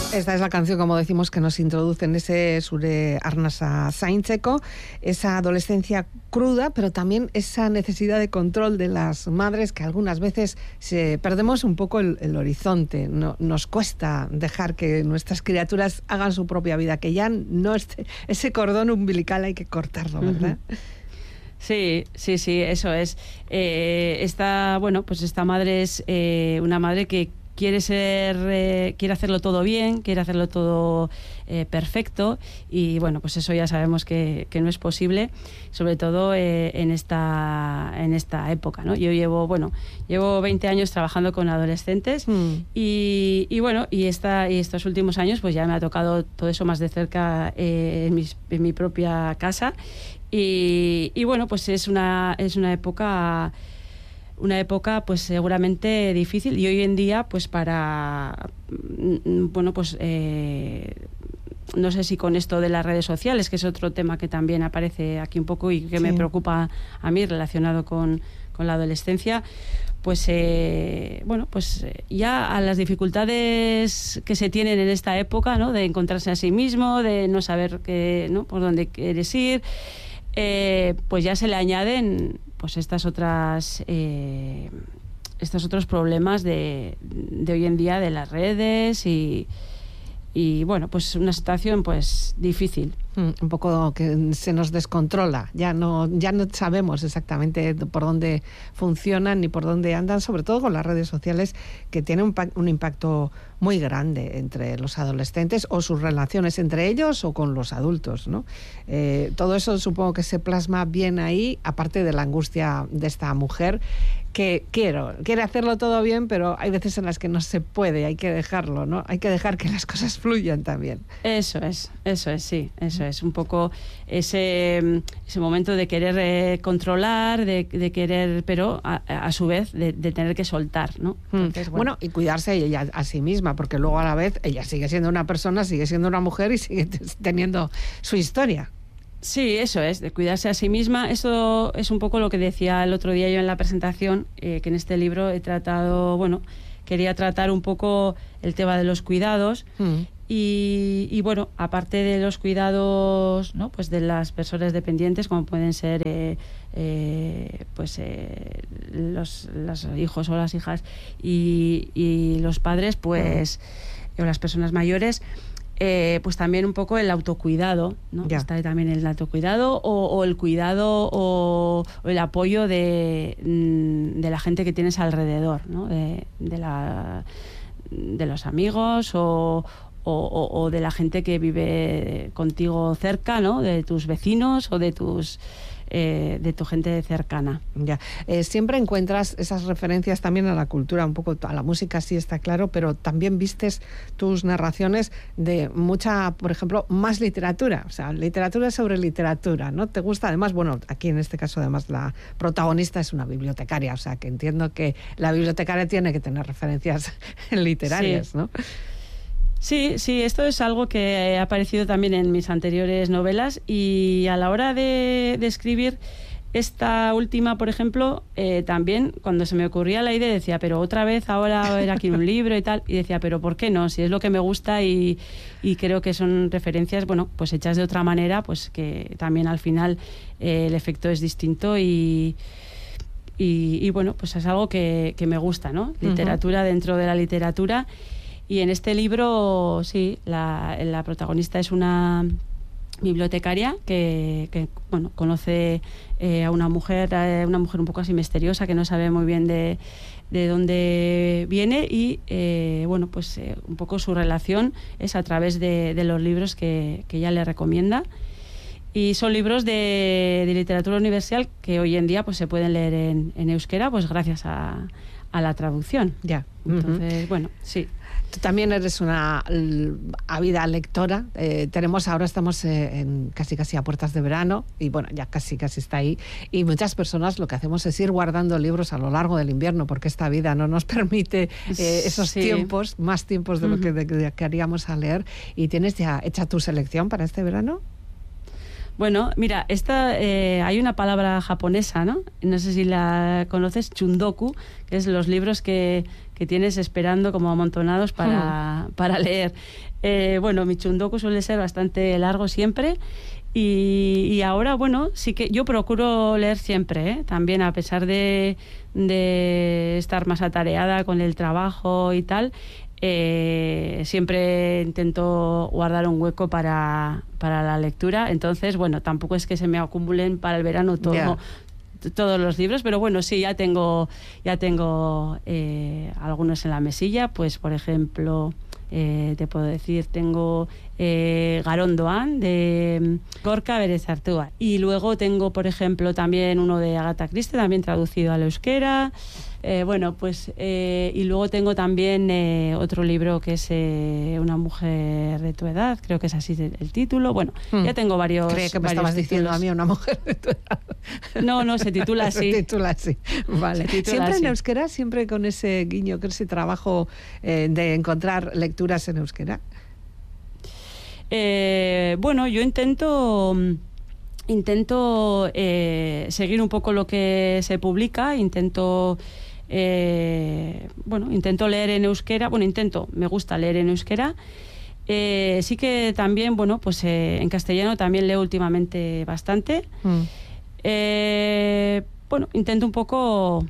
Esta es la canción, como decimos, que nos introduce en ese Zure arnasa zaintzeko, esa adolescencia cruda, pero también esa necesidad de control de las madres que algunas veces perdemos un poco el horizonte. Nos cuesta dejar que nuestras criaturas hagan su propia vida, que ya no ese cordón umbilical hay que cortarlo, ¿verdad? Sí, eso es. Esta madre es una madre que quiere hacerlo todo bien, quiere hacerlo todo perfecto, y bueno, pues eso ya sabemos que no es posible, sobre todo en esta época, ¿no? Yo llevo 20 años trabajando con adolescentes y estos últimos años pues ya me ha tocado todo eso más de cerca en mi propia casa, y bueno, pues es una época pues seguramente difícil, y hoy en día pues no sé si con esto de las redes sociales, que es otro tema que también aparece aquí un poco y que me preocupa a mí relacionado con la adolescencia, pues ya a las dificultades que se tienen en esta época, ¿no? De encontrarse a sí mismo, de no saber por dónde quieres ir, pues ya se le añaden pues estos otros problemas de hoy en día, de las redes, y bueno, pues una situación pues difícil. Un poco que se nos descontrola, ya no sabemos exactamente por dónde funcionan ni por dónde andan, sobre todo con las redes sociales, que tienen un impacto muy grande entre los adolescentes, o sus relaciones entre ellos o con los adultos, ¿no? Todo eso supongo que se plasma bien ahí, aparte de la angustia de esta mujer que quiere hacerlo todo bien, pero hay veces en las que no se puede, hay que dejarlo, ¿no? Hay que dejar que las cosas fluyan también. Eso es, sí, eso es un poco ese momento de querer controlar, de querer, pero a su vez de tener que soltar, ¿no? Entonces, bueno, y cuidarse ella a sí misma, porque luego a la vez ella sigue siendo una persona, sigue siendo una mujer y sigue teniendo su historia. Sí, eso es, de cuidarse a sí misma. Eso es un poco lo que decía el otro día yo en la presentación, que en este libro he tratado, quería tratar un poco el tema de los cuidados. Y bueno, aparte de los cuidados, ¿no? Pues de las personas dependientes, como pueden ser los hijos o las hijas y los padres, pues o las personas mayores, pues también un poco el autocuidado, ¿no? Está también el autocuidado o el cuidado o el apoyo de la gente que tienes alrededor, ¿no? De los amigos o de la gente que vive contigo cerca, ¿no? De tus vecinos o de tu gente cercana. Ya. Siempre encuentras esas referencias también a la cultura, un poco a la música, sí está claro, pero también vistes tus narraciones de mucha, por ejemplo, más literatura, o sea, literatura sobre literatura, ¿no? ¿Te gusta? Además, bueno, aquí en este caso además la protagonista es una bibliotecaria, o sea, que entiendo que la bibliotecaria tiene que tener referencias literarias, ¿no? Sí, esto es algo que ha aparecido también en mis anteriores novelas, y a la hora de escribir esta última, por ejemplo, también cuando se me ocurría la idea decía, pero otra vez ahora era aquí un libro y tal, y decía, pero ¿por qué no? Si es lo que me gusta, y creo que son referencias, pues hechas de otra manera, pues que también al final el efecto es distinto y bueno, pues es algo que me gusta, ¿no? Literatura dentro de la literatura. Y en este libro, sí, la protagonista es una bibliotecaria que conoce a una mujer un poco así misteriosa, que no sabe muy bien de dónde viene, y un poco su relación es a través de los libros que ella le recomienda. Y son libros de literatura universal que hoy en día pues se pueden leer en euskera, pues gracias a la traducción. Ya. Entonces, sí. Tú también eres una ávida lectora. Ahora estamos casi a puertas de verano, y bueno, ya casi está ahí. Y muchas personas lo que hacemos es ir guardando libros a lo largo del invierno, porque esta vida no nos permite esos tiempos, más tiempos de lo que haríamos a leer. ¿Y tienes ya hecha tu selección para este verano? Bueno, mira, hay una palabra japonesa, ¿no? No sé si la conoces, chundoku, que es los libros que tienes esperando como amontonados para leer. Bueno, mi chundoku suele ser bastante largo siempre y ahora, bueno, sí que yo procuro leer siempre, también a pesar de estar más atareada con el trabajo y tal. Siempre intento guardar un hueco para la lectura, entonces bueno, tampoco es que se me acumulen para el verano todos los libros, pero bueno, sí, ya tengo algunos en la mesilla, pues por ejemplo te puedo decir, tengo Garondoan de Gorka Berezartua, y luego tengo por ejemplo también uno de Agatha Christie, también traducido al euskera. Bueno, pues y luego tengo también otro libro que es Una mujer de tu edad, creo que es así el título. Bueno, ya tengo varios. Creí que me estabas diciendo a mí Una mujer de tu edad. No, se titula así. Se titula así, vale. Siempre así. En euskera, siempre con ese guiño, con ese trabajo de encontrar lecturas en euskera. Bueno, yo intento seguir un poco lo que se publica, intento leer en euskera, me gusta leer en euskera. Sí que también, bueno, pues en castellano también leo últimamente bastante. Bueno, intento un poco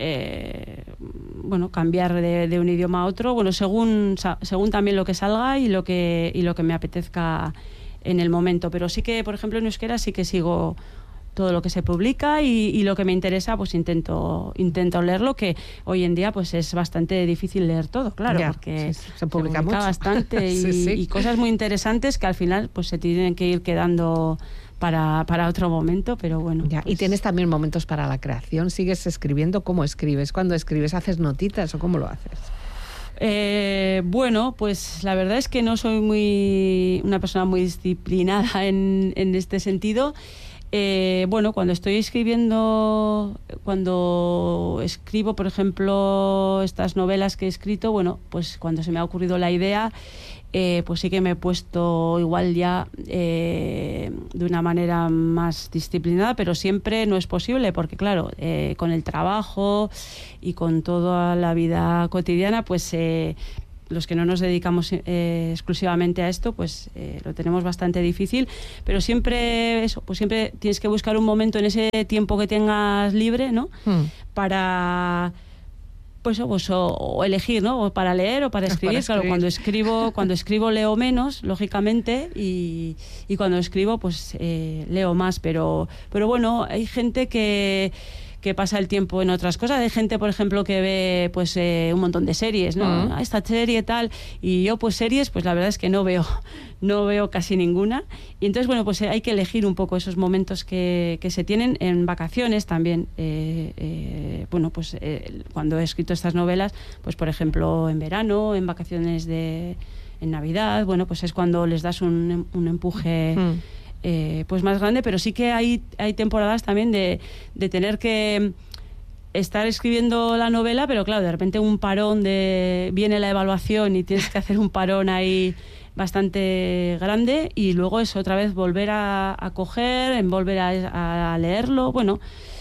cambiar de un idioma a otro, bueno, según también lo que salga y lo que me apetezca en el momento, pero sí que, por ejemplo, en euskera sí que sigo todo lo que se publica y lo que me interesa, pues intento leerlo, que hoy en día pues es bastante difícil leer todo, claro, porque se publica mucho. Bastante y cosas muy interesantes que al final pues se tienen que ir quedando para otro momento, pero bueno. Ya, pues... Y tienes también momentos para la creación, ¿sigues escribiendo? ¿Cómo escribes? ¿Cuándo escribes? ¿Haces notitas o cómo lo haces? Bueno, pues la verdad es que no soy una persona muy disciplinada en este sentido. Bueno, cuando escribo, por ejemplo, estas novelas que he escrito, bueno, pues cuando se me ha ocurrido la idea, pues sí que me he puesto igual ya de una manera más disciplinada, pero siempre no es posible porque, claro, con el trabajo y con toda la vida cotidiana, pues los que no nos dedicamos exclusivamente a esto, pues lo tenemos bastante difícil, pero siempre siempre tienes que buscar un momento en ese tiempo que tengas libre, ¿no? Para pues o elegir, ¿no? O para leer o para escribir. Claro, cuando escribo leo menos, lógicamente, y cuando escribo pues leo más, pero bueno, hay gente que pasa el tiempo en otras cosas. Hay gente, por ejemplo, que ve pues un montón de series, ¿no? Esta serie tal, y yo pues series, pues la verdad es que no veo casi ninguna, y entonces bueno, pues hay que elegir un poco esos momentos que se tienen en vacaciones también. Bueno, pues cuando he escrito estas novelas, pues por ejemplo en verano, en vacaciones en Navidad, bueno, pues es cuando les das un empuje pues más grande, pero sí que hay temporadas también de tener que estar escribiendo la novela, pero claro, de repente un parón, viene la evaluación y tienes que hacer un parón ahí bastante grande, y luego es otra vez volver a coger, volver a leerlo, bueno.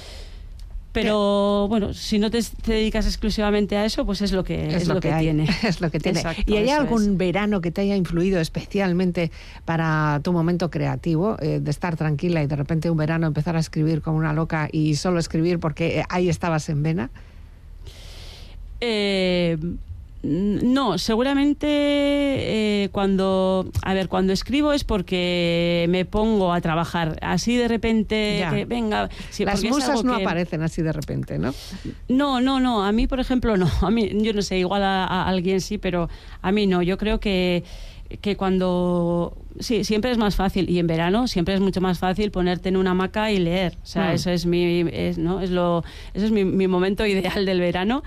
Pero bueno, si no te dedicas exclusivamente a eso, pues es lo que tiene. Es lo que tiene. Exacto, ¿Y hay algún verano que te haya influido especialmente para tu momento creativo, de estar tranquila y de repente un verano empezar a escribir como una loca y solo escribir porque ahí estabas en vena? No, seguramente cuando escribo es porque me pongo a trabajar así de repente, que venga. Sí, las musas no aparecen así de repente, ¿no? No, a mí por ejemplo no, a mí, yo no sé, igual a alguien sí, pero a mí no. Yo creo que cuando siempre es más fácil, y en verano siempre es mucho más fácil ponerte en una hamaca y leer, o sea, eso es mi momento ideal del verano.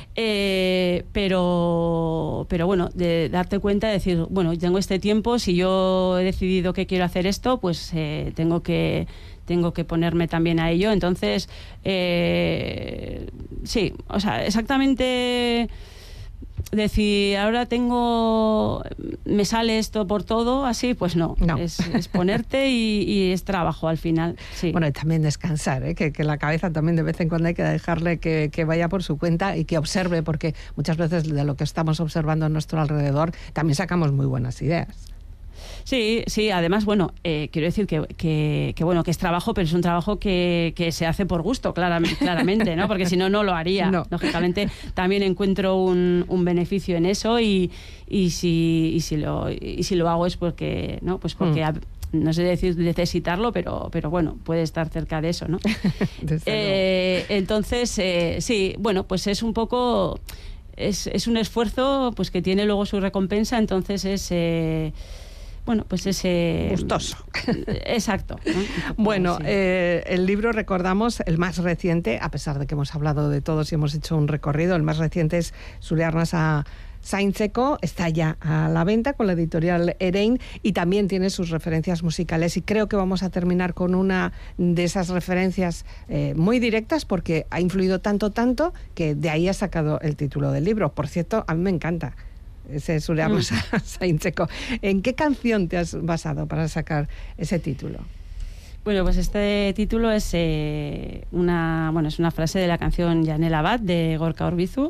Pero bueno, de darte cuenta, de decir, bueno, tengo este tiempo, si yo he decidido que quiero hacer esto, pues tengo que ponerme también a ello. Entonces sí, o sea, exactamente decir, ahora me sale esto por todo, así, pues no. Es ponerte y es trabajo al final. Sí. Bueno, y también descansar, que la cabeza también de vez en cuando hay que dejarle que vaya por su cuenta y que observe, porque muchas veces de lo que estamos observando a nuestro alrededor también sacamos muy buenas ideas. Sí, además, bueno, quiero decir que es trabajo, pero es un trabajo que se hace por gusto, claramente, ¿no? Porque si no, no lo haría. No. Lógicamente, también encuentro un beneficio en eso y si lo hago es porque, ¿no? Pues porque no sé decir necesitarlo, pero bueno, puede estar cerca de eso, ¿no? Entonces, sí, bueno, pues es un poco... Es un esfuerzo pues que tiene luego su recompensa, entonces es... bueno, pues ese... gustoso. Exacto, ¿no? Bueno, el libro, recordamos, el más reciente, a pesar de que hemos hablado de todos y hemos hecho un recorrido, el más reciente es Zure arnasa zaintzeko, está ya a la venta con la editorial Erein y también tiene sus referencias musicales, y creo que vamos a terminar con una de esas referencias muy directas, porque ha influido tanto que de ahí ha sacado el título del libro. Por cierto, a mí me encanta ese Zure arnasa zaintzeko. ¿En qué canción te has basado para sacar ese título? Bueno, pues este título es una frase de la canción Janela Bat de Gorka Orbizu.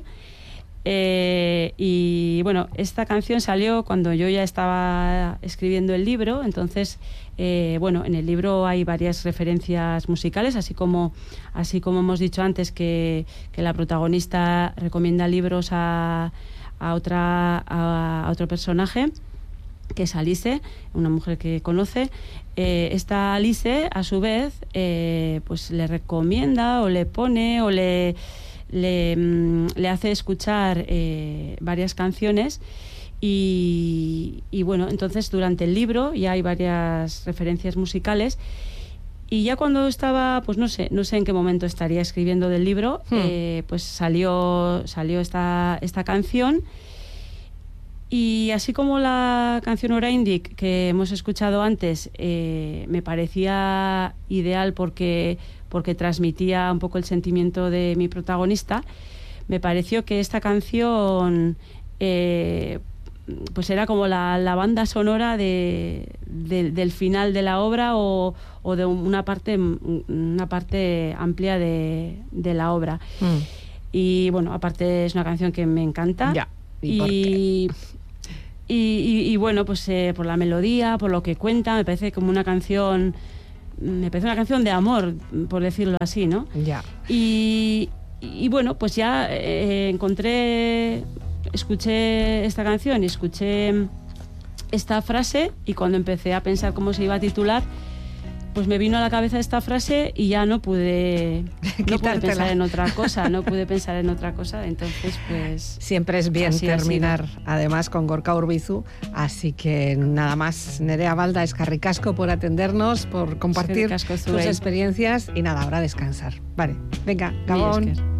Y bueno, esta canción salió cuando yo ya estaba escribiendo el libro, entonces en el libro hay varias referencias musicales, así como hemos dicho antes que la protagonista recomienda libros a otro personaje, que es Alice, una mujer que conoce. Esta Alice, a su vez, pues le recomienda o le pone o le hace escuchar varias canciones y bueno, entonces durante el libro ya hay varias referencias musicales, y ya cuando estaba, pues no sé en qué momento estaría escribiendo del libro, pues salió esta canción. Y así como la canción Oraindik que hemos escuchado antes me parecía ideal porque transmitía un poco el sentimiento de mi protagonista, me pareció que esta canción pues era como la banda sonora del final de la obra o de una parte amplia de la obra. Y bueno, aparte es una canción que me encanta. Ya. Y bueno, pues por la melodía, por lo que cuenta, me parece una canción de amor, por decirlo así, ¿no? Ya. Y bueno, pues ya escuché esta canción y escuché esta frase, y cuando empecé a pensar cómo se iba a titular, pues me vino a la cabeza esta frase y ya no pude pensar en otra cosa, entonces pues... Siempre es bien terminar, además, con Gorka Orbizu, así que nada más. Nerea Balda, eskerrik asko por atendernos, por compartir tus experiencias, y nada, ahora descansar. Vale, venga, Gabón.